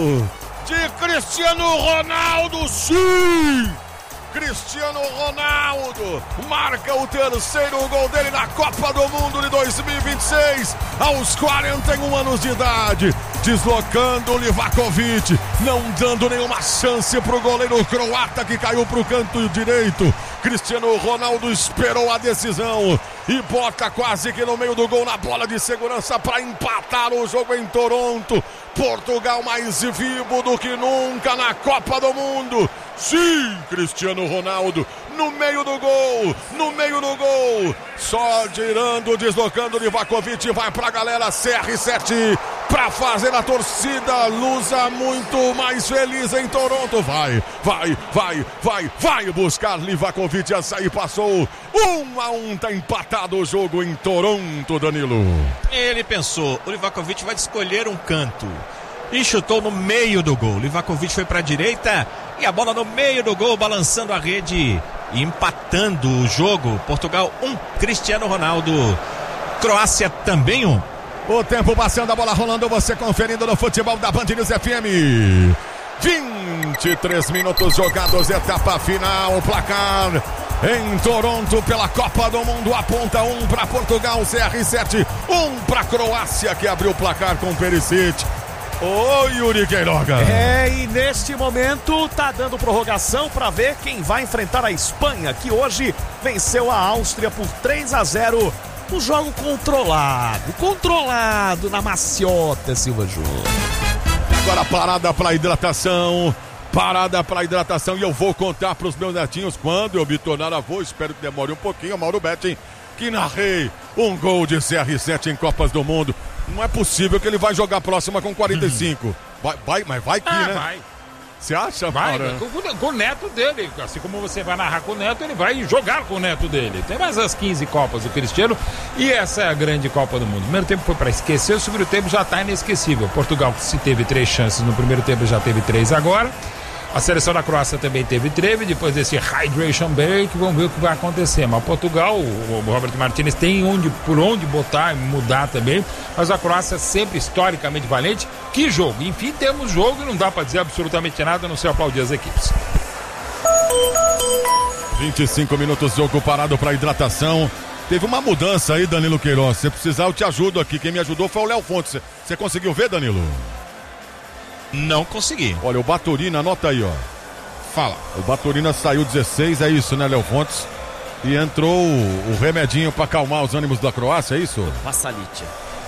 de Cristiano Ronaldo, sim! Cristiano Ronaldo marca o terceiro gol dele na Copa do Mundo de 2026, aos 41 anos de idade, deslocando o Livakovic, não dando nenhuma chance para o goleiro croata que caiu para o canto direito. Cristiano Ronaldo esperou a decisão e bota quase que no meio do gol, na bola de segurança, para empatar o jogo em Toronto. Portugal mais vivo do que nunca na Copa do Mundo. Sim, Cristiano Ronaldo no meio do gol, só girando, deslocando Livakovic, vai pra galera, CR7 pra fazer a torcida lusa muito mais feliz em Toronto. Vai buscar Livakovic, a sair, passou 1-1, tá empatado o jogo em Toronto, Danilo. Ele pensou, o Livakovic vai escolher um canto e chutou no meio do gol. Livakovic foi para a direita e a bola no meio do gol, balançando a rede e empatando o jogo. Portugal 1, Cristiano Ronaldo. Croácia também 1. O tempo passando, a bola rolando, você conferindo no futebol da Band News FM. 23 minutos jogados, etapa final, placar em Toronto pela Copa do Mundo, aponta 1 para Portugal, CR7, 1 para Croácia, que abriu o placar com Perisic. Oi, Yuri Queiroga. E neste momento tá dando prorrogação para ver quem vai enfrentar a Espanha, que hoje venceu a Áustria por 3-0. Um jogo controlado na maciota, Silva Júnior. Agora parada para hidratação, e eu vou contar para os meus netinhos quando eu me tornar avô, espero que demore um pouquinho, Mauro Betting, que narrei um gol de CR7 em Copas do Mundo. Não é possível que ele vai jogar a próxima com 45. Mas vai que, né? Vai. Você acha, vai, Mauro? Com o neto dele. Assim como você vai narrar com o neto, ele vai jogar com o neto dele. Tem mais as 15 Copas do Cristiano e essa é a grande Copa do Mundo. O primeiro tempo foi para esquecer, o segundo tempo já está inesquecível. Portugal, se teve 3 chances no primeiro tempo, já teve 3 agora. A seleção da Croácia também teve depois desse hydration break, vamos ver o que vai acontecer. Mas Portugal, o Roberto Martínez tem por onde botar e mudar também, mas a Croácia sempre historicamente valente. Que jogo! Enfim, temos jogo e não dá para dizer absolutamente nada, a não ser aplaudir as equipes. 25 minutos, jogo parado para hidratação. Teve uma mudança aí, Danilo Queiroz. Se precisar, eu te ajudo aqui. Quem me ajudou foi o Léo Fontes. Você conseguiu ver, Danilo? Não consegui. Olha, o Baturina, anota aí, ó. Fala. O Baturina saiu 16, é isso, né, Léo Fontes? E entrou o remedinho pra acalmar os ânimos da Croácia, é isso? Passalit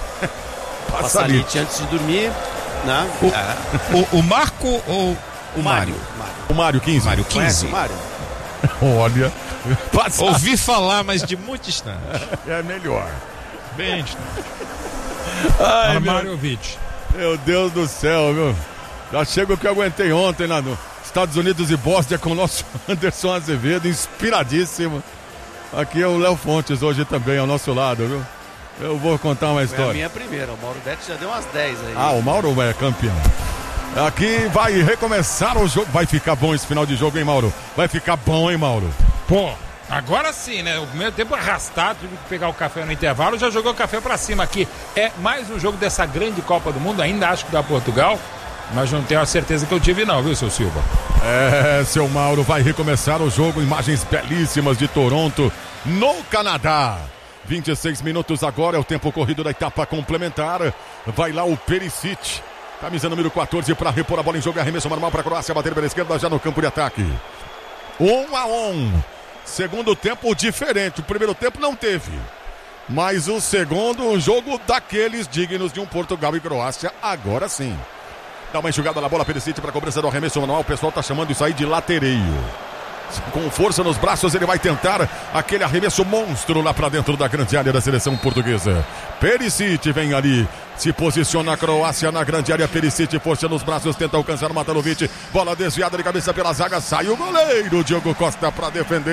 antes de dormir, né? O Marco ou o Mário? O Mário 15. Mário 15. Mário. Olha. Ouvi falar, mas de muito distante. É melhor. Bem distante. Ai, Mariovic. Meu Deus do céu, viu? Já chega o que eu aguentei ontem lá nos Estados Unidos e Bósnia com o nosso Anderson Azevedo, inspiradíssimo. Aqui é o Léo Fontes hoje também ao nosso lado, viu? Eu vou contar uma história. Foi a minha primeira, o Mauro Betti já deu umas 10 aí. O Mauro é campeão. Aqui vai recomeçar o jogo. Vai ficar bom esse final de jogo, hein, Mauro? Vai ficar bom, hein, Mauro? Pô, agora sim, né? O primeiro tempo arrastado, tive que pegar o café no intervalo, já jogou o café pra cima aqui. É mais um jogo dessa grande Copa do Mundo, ainda acho que da Portugal, mas não tenho a certeza que eu tive não, viu, seu Silva? Seu Mauro, vai recomeçar o jogo, imagens belíssimas de Toronto, no Canadá. 26 minutos agora, é o tempo corrido da etapa complementar. Vai lá o Perisic, camisa número 14 para repor a bola em jogo, arremesso normal para a Croácia, bater pela esquerda já no campo de ataque. 1-1. Segundo tempo diferente, o primeiro tempo não teve, mas o segundo, um jogo daqueles dignos de um Portugal e Croácia, agora sim. Dá uma enxugada na bola, Perisic para a cobrança do arremesso manual, o pessoal está chamando isso aí de latereio. Com força nos braços, ele vai tentar aquele arremesso monstro lá para dentro da grande área da seleção portuguesa. Perisic vem ali, se posiciona a Croácia na grande área. Perisic, força nos braços, tenta alcançar o Matanovic. Bola desviada de cabeça pela zaga, sai o goleiro Diogo Costa para defender.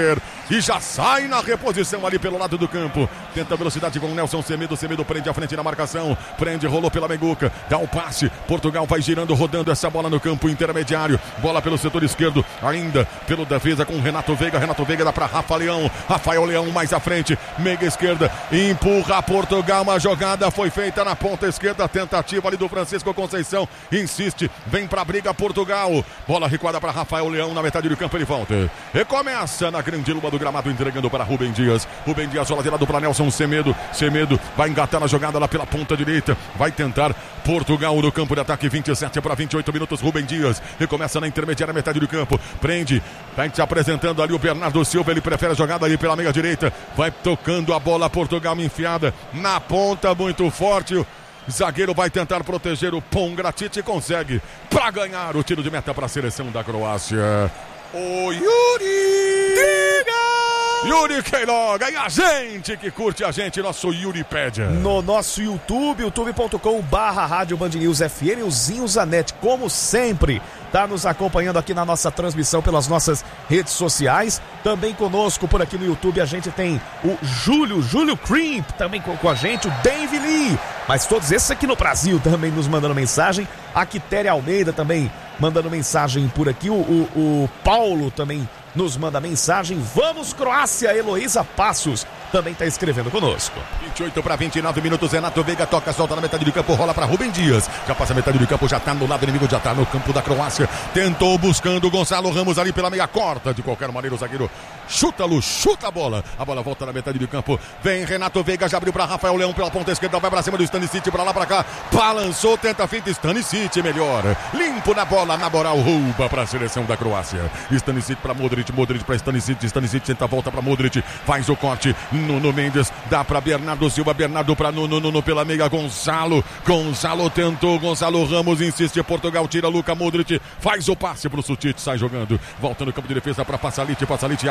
e já sai na reposição ali pelo lado do campo. Tenta velocidade com o Nelson Semedo. Semedo prende a frente na marcação. Prende, rolou pela Meguca. Dá o passe. Portugal vai girando, rodando essa bola no campo intermediário. Bola pelo setor esquerdo. Ainda pelo defesa com Renato Veiga. Renato Veiga dá para Rafael Leão. Rafael Leão mais à frente. Meiga esquerda. Empurra Portugal. Uma jogada foi feita na ponta esquerda. Tentativa ali do Francisco Conceição. Insiste. Vem pra briga Portugal. Bola recuada para Rafael Leão. Na metade do campo ele volta. Recomeça na grande lua do gramado, entregando para Rubem Dias. Rubem Dias, bola de lado para Nelson Semedo. Semedo vai engatar na jogada lá pela ponta direita. Vai tentar Portugal no campo de ataque. 27 para 28 minutos. Rubem Dias recomeça na intermediária, metade do campo. Prende. Vai se apresentando ali o Bernardo Silva. Ele prefere a jogada ali pela meia direita. Vai tocando a bola. Portugal enfiada na ponta, muito forte. O zagueiro vai tentar proteger o Pongracic e consegue para ganhar o tiro de meta para a seleção da Croácia. O Yuri! Diga! Yuri Queiroga, e a gente que curte a gente, nosso Yuripédia. No nosso YouTube, youtube.com/Rádio Band News FM, o Zinho Zanetti, como sempre, tá nos acompanhando aqui na nossa transmissão pelas nossas redes sociais. Também conosco por aqui no YouTube a gente tem o Júlio Crimp, também com a gente, o Dave Lee. Mas todos esses aqui no Brasil também nos mandando mensagem. A Quitéria Almeida também mandando mensagem por aqui. O Paulo também nos manda mensagem. Vamos Croácia, Heloísa Passos também está escrevendo conosco. 28 para 29 minutos, Renato Veiga toca, solta na metade do campo, rola para Rubem Dias. Já passa a metade do campo, já está no lado inimigo, já está no campo da Croácia. Tentou buscando o Gonçalo Ramos ali pela meia, corta de qualquer maneira o zagueiro. Chuta a bola. A bola volta na metade do campo. Vem Renato Veiga, já abriu para Rafael Leão pela ponta esquerda, vai para cima do Stanisic, para lá para cá. Balançou, tenta a finta, Stanisic melhor. Limpo na bola, na moral, rouba para a seleção da Croácia. Stanisic para Modric para Stanisic, Stanisic tenta a volta para Modric, faz o corte. Nuno Mendes, dá para Bernardo Silva, Bernardo para Nuno pela meia, Gonçalo tentou, Gonçalo Ramos insiste, Portugal tira, Luka Modric, faz o passe pro Sutic, sai jogando, volta no campo de defesa para Pasalic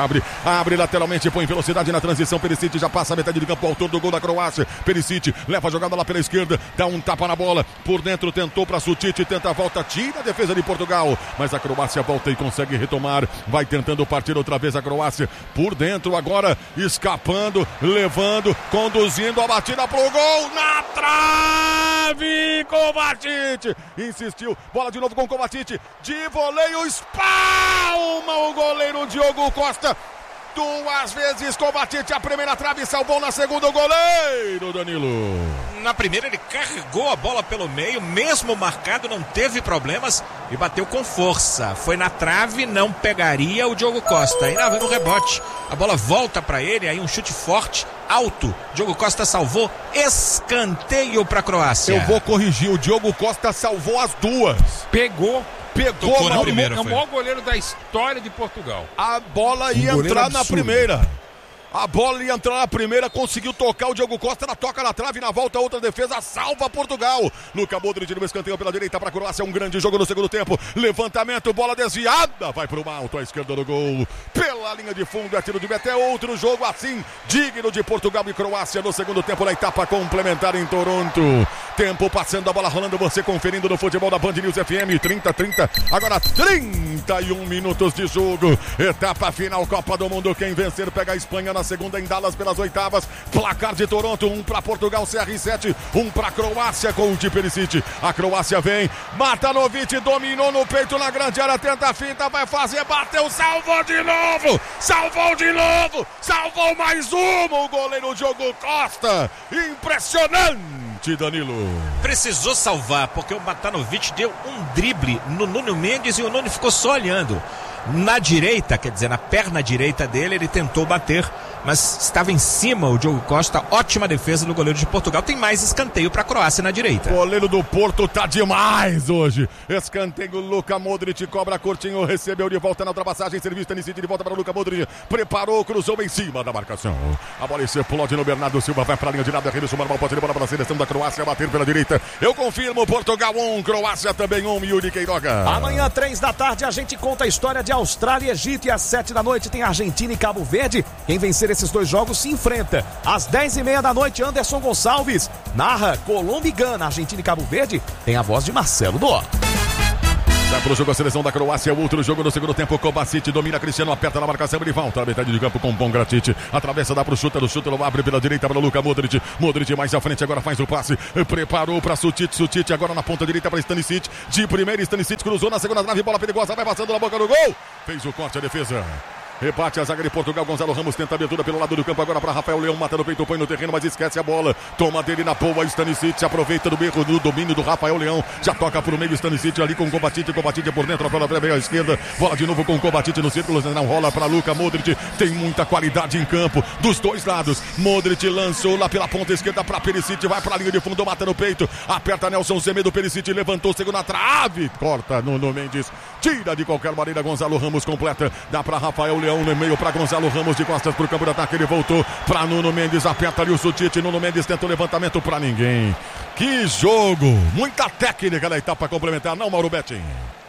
abre lateralmente, põe velocidade na transição, Perisic já passa a metade do campo, autor do gol da Croácia, Perisic leva a jogada lá pela esquerda, dá um tapa na bola, por dentro tentou para Sutic, tenta a volta, tira a defesa de Portugal, mas a Croácia volta e consegue retomar, vai tentando partir outra vez a Croácia, por dentro agora, escapando, levando, conduzindo a batida pro gol, na trave, Kovacic, insistiu, bola de novo com Kovacic, de voleio, espalma o goleiro Diogo Costa, 2 vezes Kovacic, a primeira trave, salvou na segunda o goleiro Danilo. Na primeira ele carregou a bola pelo meio, mesmo marcado, não teve problemas e bateu com força. Foi na trave, não pegaria o Diogo Costa. Ainda vem no rebote, a bola volta para ele, aí um chute forte, alto. Diogo Costa salvou, escanteio para a Croácia. Eu vou corrigir, o Diogo Costa salvou as duas. Pegou na primeira, é o maior goleiro da história de Portugal. A bola ia entrar na primeira. A bola ia entrar na primeira, conseguiu tocar o Diogo Costa, ela toca na trave, na volta outra defesa, salva Portugal. Luka Modric no escanteio pela direita para a Croácia, um grande jogo no segundo tempo. Levantamento, bola desviada, vai para o alto, à esquerda do gol. Pela linha de fundo, é tiro de meta, é outro jogo assim, digno de Portugal e Croácia no segundo tempo, na etapa complementar em Toronto. Tempo passando, a bola rolando, você conferindo no futebol da Band News FM, 30, agora 31 minutos de jogo. Etapa final, Copa do Mundo, quem vencer pega a Espanha na segunda em Dallas pelas oitavas, placar de Toronto, 1 para Portugal, CR7, 1 para Croácia com o de Perisic. A Croácia vem, Matanovic dominou no peito na grande área, tenta a finta, vai fazer, bateu, salvou de novo, salvou mais uma, o goleiro Diogo Costa, impressionante, Danilo. Precisou salvar, porque o Matanovic deu um drible no Nuno Mendes e o Nuno ficou só olhando. Na direita, quer dizer, na perna direita dele, ele tentou bater, mas estava em cima o Diogo Costa. Ótima defesa do goleiro de Portugal. Tem mais escanteio para a Croácia na direita. O goleiro do Porto tá demais hoje. Escanteio, Luka Modric cobra curtinho, recebeu de volta na ultrapassagem, serviço Stanisic de volta para o Luka Modric, preparou, cruzou em cima da marcação. A bola explode no Bernardo Silva, vai para a linha de lado, Rebelson Marmal, pode de bola para a seleção da Croácia, bater pela direita. Eu confirmo, Portugal 1, Croácia também 1, Yuri Queiroga. Amanhã, 3 da tarde, a gente conta a história de Austrália e Egito, e às 7 da noite tem Argentina e Cabo Verde. Quem vencer esses dois jogos se enfrenta. Às 10h30 da noite, Anderson Gonçalves narra Colômbia e Gana. Argentina e Cabo Verde tem a voz de Marcelo Dó. Sai pro jogo a seleção da Croácia, outro jogo no segundo tempo. Kovacic domina, Cristiano aperta na marcação, ele volta a metade de campo com Pongracic. Atravessa, dá pro chuta, abre pela direita para Luka Modric. Modric mais à frente, agora faz o passe. Preparou para Sutic, agora na ponta direita para Stanisic. De primeira, Stanisic cruzou na segunda trave, bola perigosa, vai passando na boca do gol. Fez o corte, a defesa. Rebate a zaga de Portugal, Gonzalo Ramos tenta abertura pelo lado do campo, agora para Rafael Leão, mata no peito, põe no terreno, mas esquece a bola. Toma dele na boa, Stanisic aproveita do erro do domínio do Rafael Leão, já toca pro meio, Stanisic ali com o Kovacic por dentro, pela meia esquerda, bola de novo com o Kovacic no círculo, não rola para Luka Modric, tem muita qualidade em campo, dos dois lados. Modric lançou lá pela ponta esquerda para Perisic, vai para a linha de fundo, mata no peito, aperta Nelson Semedo, Perisic levantou, segunda trave, corta Nuno Mendes, tira de qualquer maneira, Gonzalo Ramos completa, dá para Rafael Leão no meio, para Gonzalo Ramos de costas pro campo de ataque, ele voltou para Nuno Mendes, aperta ali o Sutic, Nuno Mendes tenta o levantamento para ninguém. Que jogo, muita técnica na etapa complementar, não, Mauro Betting?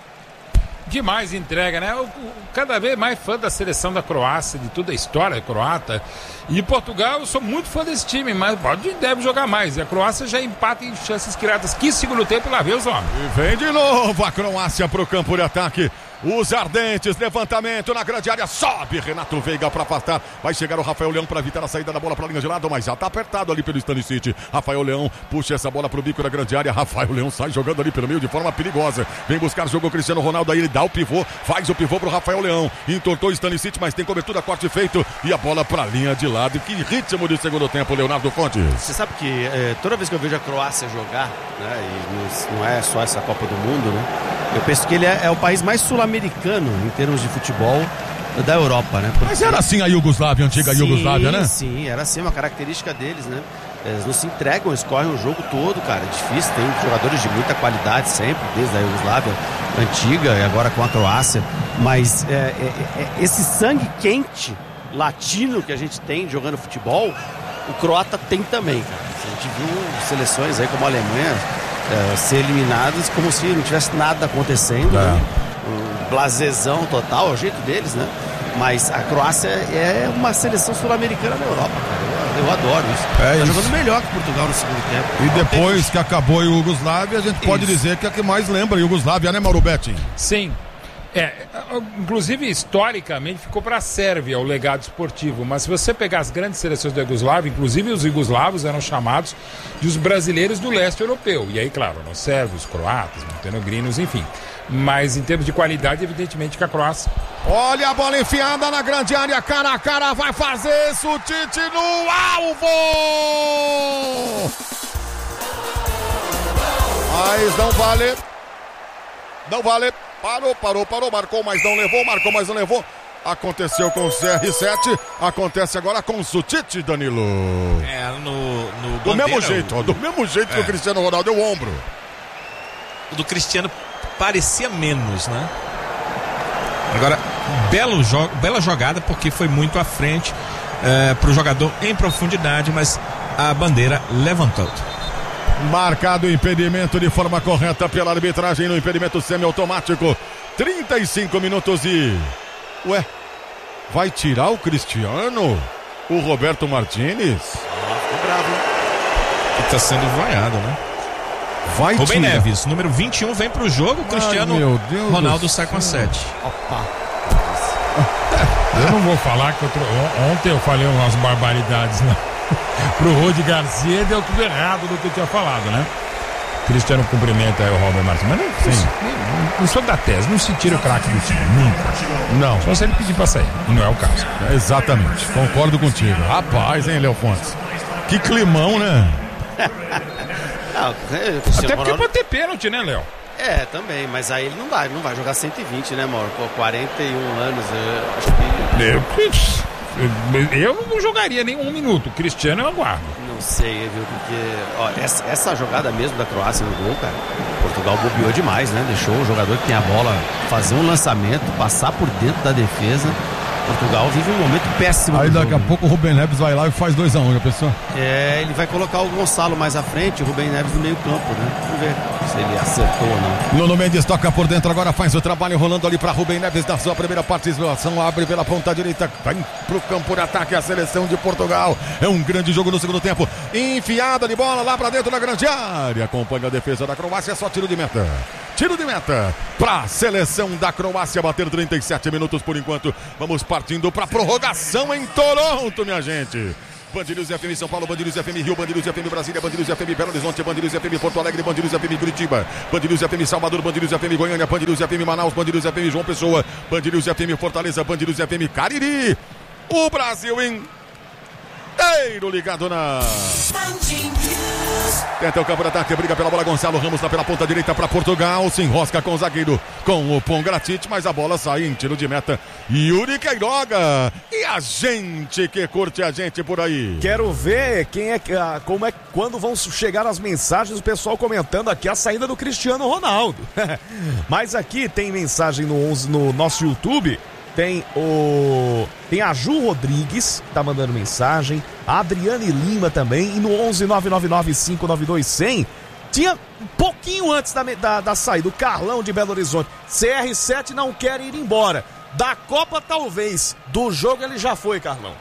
Demais entrega, né? Cada vez mais fã da seleção da Croácia, de toda a história croata. E Portugal, eu sou muito fã desse time, mas deve jogar mais. E a Croácia já empata em chances criadas. Que segundo tempo, lá vê os homens. E vem de novo a Croácia pro campo de ataque. Os ardentes, levantamento na grande área, sobe Renato Veiga para afastar, vai chegar o Rafael Leão para evitar a saída da bola para a linha de lado, mas já tá apertado ali pelo Stanisic. Rafael Leão puxa essa bola pro bico da grande área, Rafael Leão sai jogando ali pelo meio de forma perigosa, vem buscar jogo o Cristiano Ronaldo, aí ele dá o pivô, faz o pivô pro Rafael Leão, entortou o Stanisic, mas tem cobertura, corte feito e a bola para a linha de lado. Que ritmo de segundo tempo, Leonardo Fontes. Você sabe que toda vez que eu vejo a Croácia jogar, né, e não é só essa Copa do Mundo, né, eu penso que ele é o país mais sul-americano em termos de futebol da Europa, né? Porque... Mas era assim a Iugoslávia, a antiga Iugoslávia, né? Sim, era assim, uma característica deles, né? Eles não se entregam, escorrem o jogo todo, cara. É difícil, tem jogadores de muita qualidade sempre, desde a Iugoslávia antiga e agora com a Croácia. Mas esse sangue quente latino que a gente tem jogando futebol, o croata tem também, cara. A gente viu seleções aí como a Alemanha ser eliminadas como se não tivesse nada acontecendo, né? Um blasezão total, é o jeito deles, né? Mas a Croácia é uma seleção sul-americana na Europa, cara. Eu adoro isso. Tá jogando melhor que Portugal no segundo tempo. E depois que acabou a Iugoslávia, a gente pode dizer que é a que mais lembra a Iugoslávia, né, Mauro Betting? Sim. Inclusive historicamente ficou para a Sérvia o legado esportivo, mas se você pegar as grandes seleções da Iugoslávia, inclusive os iugoslavos eram chamados de os brasileiros do leste europeu, e aí claro, os sérvios, croatas, montenegrinos, enfim, mas em termos de qualidade, evidentemente que a Croácia. Olha a bola enfiada na grande área, cara a cara, vai fazer Sutic no alvo, mas não vale, Parou, marcou, mas não levou. Aconteceu com o CR7, acontece agora com o Sutic, Danilo. Do mesmo jeito que o Cristiano Ronaldo deu o ombro. O do Cristiano parecia menos, né? Agora, bela jogada, porque foi muito à frente pro jogador em profundidade, mas a bandeira levantou. Marcado o impedimento de forma correta pela arbitragem no impedimento semiautomático. 35 minutos e... Ué, vai tirar o Cristiano? O Roberto Martínez? Ficou bravo. Que tá sendo vaiado, né? Vai Rubem tirar. Neves, número 21, vem pro jogo. Cristiano Ronaldo sai com a 7. Opa. Eu não vou falar que ontem eu falei umas barbaridades, né? Pro Rodi Garcia deu tudo errado do que eu tinha falado, né? Cristiano cumprimenta aí o Robert Martins, mas não sou da tese, não se tira o craque do time, nunca. Não. Só se ele pedir pra sair, e não é o caso. Exatamente, concordo contigo. Rapaz, hein, Léo Fontes? Que climão, né? Até porque pode ter pênalti, né, Léo? Também, mas aí ele não vai jogar 120, né, Mauro? Pô, 41 anos, eu acho que... Eu não jogaria nem um minuto. O Cristiano eu aguardo. Não sei, viu? Porque essa jogada mesmo da Croácia no gol, cara, Portugal bobeou demais, né? Deixou o jogador que tem a bola fazer um lançamento, passar por dentro da defesa. Portugal vive um momento péssimo. Aí daqui a pouco o Rubem Neves vai lá e faz 2-1, já pensou? Ele vai colocar o Gonçalo mais à frente, o Rubem Neves no meio campo, né? Vamos ver. se ele acertou ou não. Nuno Mendes toca por dentro, agora faz o trabalho rolando ali para Rubem Neves na sua primeira participação, abre pela ponta direita, vem pro campo de ataque a seleção de Portugal. É um grande jogo no segundo tempo, enfiada de bola lá para dentro da grande área, acompanha a defesa da Croácia, só tiro de meta. Tiro de meta para a seleção da Croácia bater 37 minutos por enquanto. Vamos partindo para prorrogação em Toronto, minha gente. Band News FM São Paulo, Band News FM Rio, Band News FM Brasília, Band News FM Belo Horizonte, Band News FM Porto Alegre, Band News FM Curitiba, Band News FM Salvador, Band News FM Goiânia, Band News FM Manaus, Band News FM João Pessoa, Band News FM Fortaleza, Band News FM Cariri. O Brasil inteiro ligado na... Tenta o campo de ataque, briga pela bola, Gonçalo Ramos lá pela ponta direita para Portugal, se enrosca com o zagueiro, com o Pongracic, mas a bola sai em tiro de meta. Yuri Queiroga, e a gente que curte a gente por aí. Quero ver quando vão chegar as mensagens do pessoal comentando aqui a saída do Cristiano Ronaldo. Mas aqui tem mensagem no nosso YouTube. Tem a Ju Rodrigues, que tá mandando mensagem, a Adriane Lima também, e no 11-999-592-100, tinha um pouquinho antes da saída, o Carlão de Belo Horizonte. CR7 não quer ir embora. Da Copa talvez, do jogo ele já foi, Carlão.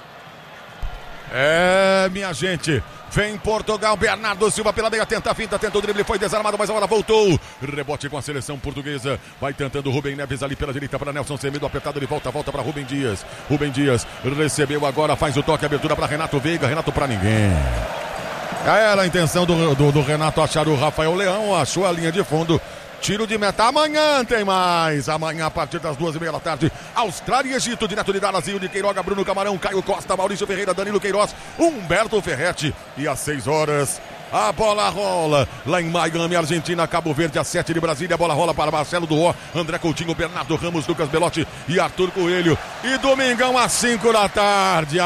Minha gente, vem Portugal, Bernardo Silva pela meia, tenta a finta, tenta o drible, foi desarmado, mas a bola voltou. Rebote com a seleção portuguesa, vai tentando Rubem Neves ali pela direita para Nelson Semedo, apertado, ele volta para Rubem Dias. Rubem Dias recebeu agora, faz o toque, abertura para Renato Veiga, Renato para ninguém. Era a intenção do Renato achar o Rafael Leão, achou a linha de fundo. Tiro de meta, amanhã tem mais. Amanhã a partir das 2h30 da tarde, Austrália e Egito, direto de Dallas, Yuri Queiroga, Bruno Camarão, Caio Costa, Maurício Ferreira, Danilo Queiroz, Humberto Ferretti. E às 6 horas, a bola rola lá em Miami, Argentina, Cabo Verde, às 7 de Brasília, a bola rola para Marcelo Duó, André Coutinho, Bernardo Ramos, Lucas Belotti e Arthur Coelho. E domingão às 5 da tarde,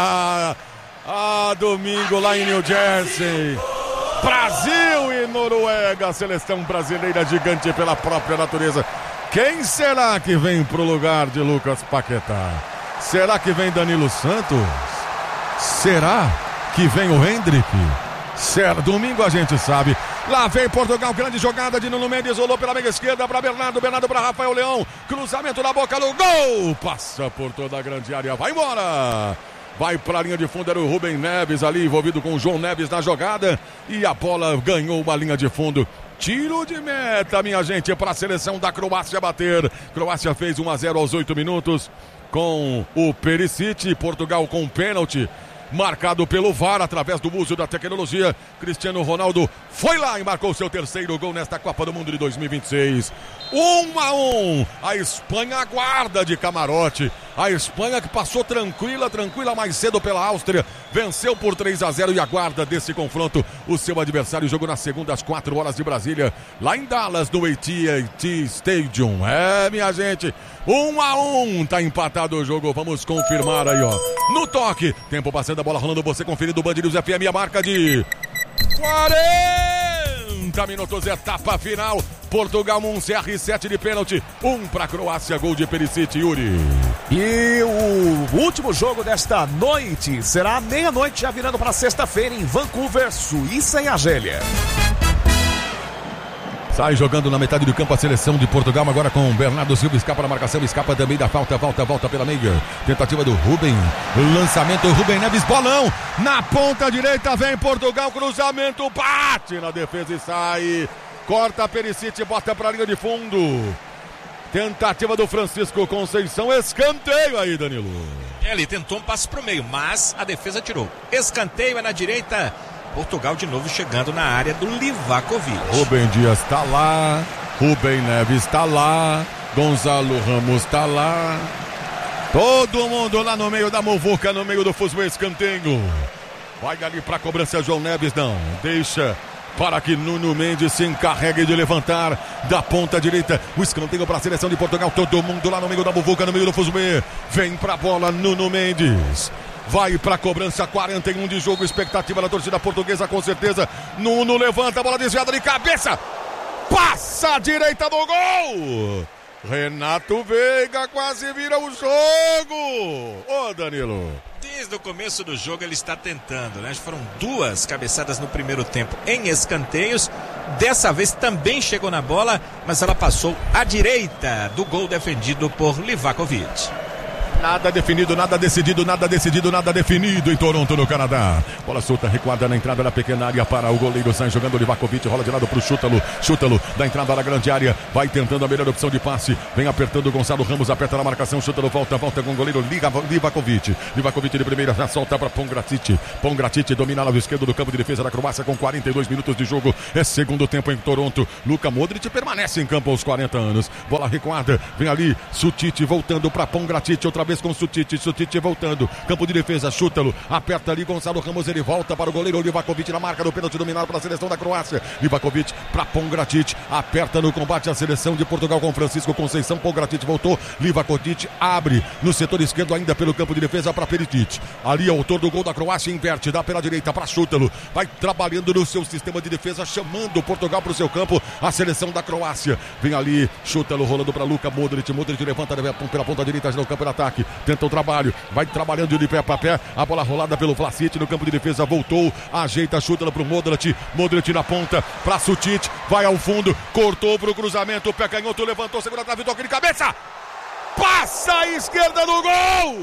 domingo lá em New Jersey, Brasil e Noruega, a seleção brasileira gigante pela própria natureza. Quem será que vem pro lugar de Lucas Paquetá? Será que vem Danilo Santos? Será que vem o Hendrick? Domingo a gente sabe. Lá vem Portugal, grande jogada de Nuno Mendes, rolou pela meia esquerda para Bernardo para Rafael Leão, cruzamento na boca do gol, passa por toda a grande área, vai embora. Vai para a linha de fundo, era o Rubem Neves ali, envolvido com o João Neves na jogada. E a bola ganhou uma linha de fundo. Tiro de meta, minha gente, para a seleção da Croácia bater. Croácia fez 1-0 aos 8 minutos com o Perisic. Portugal com pênalti marcado pelo VAR através do uso da tecnologia. Cristiano Ronaldo foi lá e marcou seu terceiro gol nesta Copa do Mundo de 2026. 1-1. A Espanha aguarda de camarote. A Espanha que passou tranquila mais cedo pela Áustria, venceu por 3-0 e aguarda desse confronto o seu adversário. Jogo na segunda às 4 horas de Brasília, lá em Dallas, no AT&T Stadium. Minha gente, 1-1, tá empatado o jogo, vamos confirmar aí, ó. No toque, tempo passando, a bola rolando, você conferindo o Band News FM, a marca de 40 minutos, etapa final. Portugal 1, CR7 de pênalti, 1 para a Croácia, gol de Perisic, Yuri. E o último jogo desta noite será à meia-noite, já virando para sexta-feira em Vancouver, Suíça e Argélia. Sai jogando na metade do campo a seleção de Portugal, agora com Bernardo Silva, escapa na marcação, escapa também da falta, volta pela meia. Tentativa do Rubem, lançamento, Rubem Neves, bolão, na ponta direita, vem Portugal, cruzamento, bate na defesa e sai. Corta Perisic, bota para a linha de fundo. Tentativa do Francisco Conceição, escanteio aí, Danilo. Ele tentou um passe pro meio, mas a defesa tirou. Escanteio é na direita. Portugal de novo chegando na área do Livakovic. Rubem Dias tá lá, Rubem Neves tá lá, Gonçalo Ramos tá lá. Todo mundo lá no meio da muvuca, no meio do fuzuê, escanteio. Vai ali pra cobrança, João Neves, não, deixa para que Nuno Mendes se encarregue de levantar da ponta direita. O escanteio para a seleção de Portugal. Todo mundo lá no meio da muvuca, no meio do fuzuê. Vem pra bola Nuno Mendes. Vai pra cobrança, 41 de jogo. Expectativa da torcida portuguesa, com certeza. Nuno levanta a bola desviada de cabeça. Passa a direita do gol. Renato Veiga quase vira o jogo. Ô, Danilo. Desde o começo do jogo ele está tentando, né? Foram 2 cabeçadas no primeiro tempo em escanteios. Dessa vez também chegou na bola, mas ela passou à direita do gol defendido por Livakovic. Nada definido, nada decidido, nada decidido, nada definido em Toronto, no Canadá. Bola solta, recuada na entrada da pequena área para o goleiro. Sai jogando o Livakovic, rola de lado para o Chútalo. Chútalo da entrada da grande área, vai tentando a melhor opção de passe. Vem apertando o Gonçalo Ramos, aperta na marcação. Chútalo volta com o goleiro Livakovic. Livakovic de primeira, já solta para Pongracic. Pongracic domina lado esquerdo do campo de defesa da Croácia com 42 minutos de jogo. É segundo tempo em Toronto. Luka Modric permanece em campo aos 40 anos. Bola recuada, vem ali Sutic voltando para Pongracic, outra vez com Sutic voltando, campo de defesa, Chútalo, aperta ali Gonçalo Ramos, ele volta para o goleiro Livakovic na marca do pênalti dominado pela seleção da Croácia. Livakovic para Pongracic, aperta no combate a seleção de Portugal com Francisco Conceição. Pongracic voltou, Livakovic abre no setor esquerdo ainda pelo campo de defesa para Perisic. Ali é o autor do gol da Croácia, inverte, dá pela direita para Chútalo, vai trabalhando no seu sistema de defesa, chamando Portugal para o seu campo, a seleção da Croácia. Vem ali Chútalo rolando para Luka Modric, Modric levanta pela ponta direita no campo de ataque, tenta o trabalho, vai trabalhando de pé para pé, a bola rolada pelo Vlasic no campo de defesa, voltou, ajeita, chuta para o Modric, Modric na ponta, para Sutic, vai ao fundo, cortou para o cruzamento, o pé canhoto levantou, segura a trave, toque de cabeça, passa à esquerda no gol,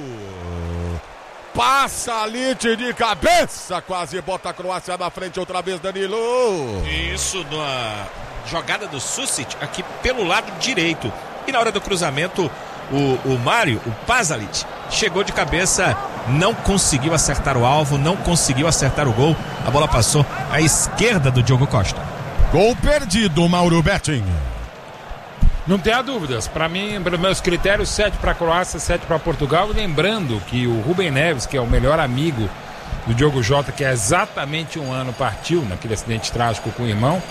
passa Lich de cabeça, quase bota a Croácia na frente outra vez, Danilo. Isso, na jogada do Susic aqui pelo lado direito, e na hora do cruzamento o Mário, o Pasalic, chegou de cabeça, não conseguiu acertar o alvo, não conseguiu acertar o gol. A bola passou à esquerda do Diogo Costa. Gol perdido, Mauro Betting. Não tenha dúvidas, para mim, pelos meus critérios, 7 para a Croácia, 7 para Portugal. Lembrando que o Rubem Neves, que é o melhor amigo do Diogo Jota, que há exatamente um ano partiu naquele acidente trágico com o irmão,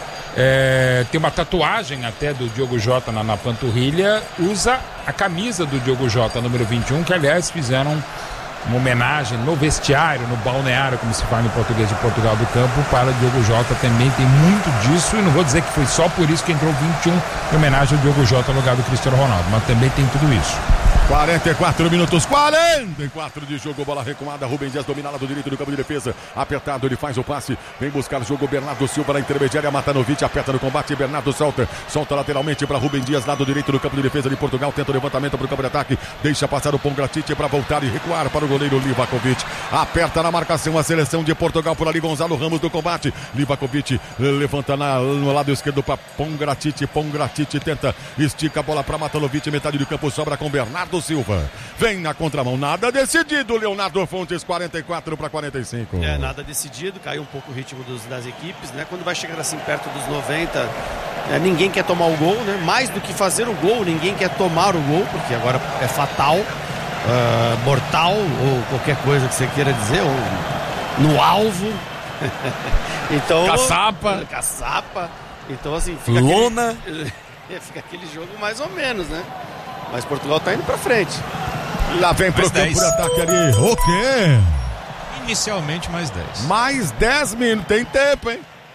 tem uma tatuagem até do Diogo Jota na panturrilha, usa a camisa do Diogo Jota, número 21, que aliás fizeram uma homenagem no vestiário, no balneário, como se fala em português de Portugal do campo, para o Diogo Jota. Também tem muito disso, e não vou dizer que foi só por isso que entrou 21 em homenagem ao Diogo Jota no lugar do Cristiano Ronaldo, mas também tem tudo isso. 44 minutos, 44 de jogo, bola recuada, Rubem Dias domina lado direito do campo de defesa, apertado, ele faz o passe, vem buscar o jogo, Bernardo Silva na intermediária, Matanovic aperta no combate, Bernardo solta lateralmente para Rubem Dias, lado direito do campo de defesa de Portugal, tenta o levantamento para o campo de ataque, deixa passar o Pongracic para voltar e recuar para o goleiro Livakovic, aperta na marcação a seleção de Portugal, por ali Gonçalo Ramos do combate, Livakovic levanta no lado esquerdo para Pongracic, tenta, estica a bola para Matanovic, metade do campo sobra com Bernardo Silva, vem na contramão, nada decidido, Leonardo Fontes, 44 para 45. Nada decidido, caiu um pouco o ritmo das equipes, né? Quando vai chegando assim perto dos 90, ninguém quer tomar o gol, né? Mais do que fazer o gol, ninguém quer tomar o gol, porque agora é fatal, mortal, ou qualquer coisa que você queira dizer, ou no alvo. Então, caçapa. Então assim, fica lona. Fica aquele jogo mais ou menos, né? Mas Portugal tá indo pra frente. Lá vem pro campo de ataque ali. O quê? Inicialmente mais 10. Mais 10 minutos. Tem tempo, hein?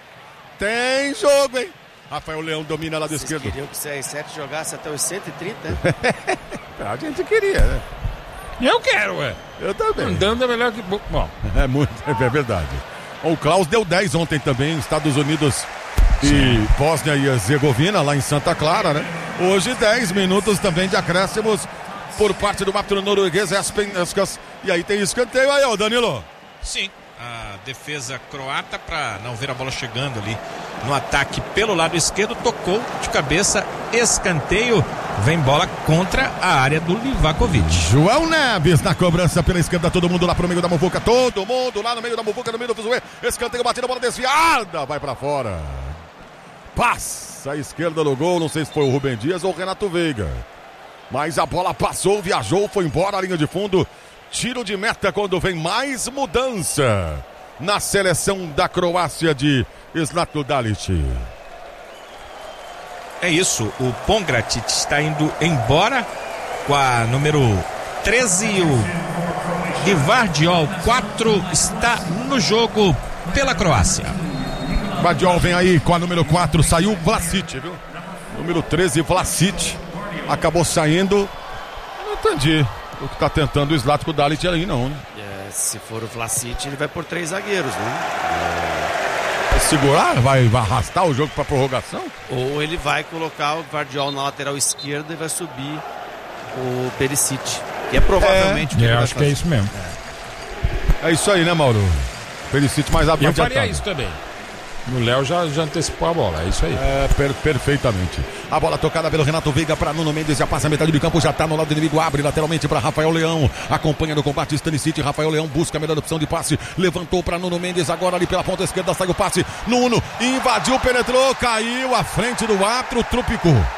Tem jogo, hein? Rafael Leão domina lá do esquerdo. Vocês queriam que o CR7 jogasse até os 130, né? A gente queria, né? Eu quero, Eu também. Andando é melhor que... Bom. É verdade. O Klaus deu 10 ontem também, Estados Unidos e Bósnia e Herzegovina, lá em Santa Clara, né? Hoje 10 minutos também de acréscimos por parte do árbitro norueguês Espen. E aí tem escanteio aí, ó, Danilo. Sim, a defesa croata, para não ver a bola chegando ali no ataque pelo lado esquerdo, tocou de cabeça, escanteio, vem bola contra a área do Livakovic. João Neves na cobrança pela esquerda, todo mundo lá pro meio da muvuca, todo mundo lá no meio da muvuca, no meio do fuzuê, escanteio, batida, bola desviada, vai pra fora. Passa à esquerda do gol, não sei se foi o Rubem Dias ou o Renato Veiga, mas a bola passou, viajou, foi embora a linha de fundo, tiro de meta quando vem mais mudança na seleção da Croácia de Zlatko Dalic. É isso, o Pongracic está indo embora com a número 13, o Gvardiol 4 está no jogo pela Croácia. Gvardiol vem aí com a número 4, saiu o Vlasic, viu? Número 13, Vlasic, acabou saindo. Eu não entendi o que está tentando o Zlatko Dalic aí, não, né? se for o Vlasic, ele vai por 3 zagueiros, né? Vai segurar? Vai arrastar o jogo pra prorrogação? Ou ele vai colocar o Gvardiol na lateral esquerda e vai subir o Perisic, que é provavelmente o que ele vai acho fazer. que é isso mesmo. É isso aí, né, Mauro? Felicite mais Eu adiantado. faria isso também. O Léo já antecipou a bola, é isso aí. Perfeitamente. A bola tocada pelo Renato Veiga para Nuno Mendes, já passa a metade do campo, já tá no lado do inimigo, abre lateralmente para Rafael Leão, acompanha no combate Stanisic, Rafael Leão busca a melhor opção de passe, levantou para Nuno Mendes, agora ali pela ponta esquerda sai o passe, Nuno invadiu, penetrou, caiu à frente do árbitro, trupicou.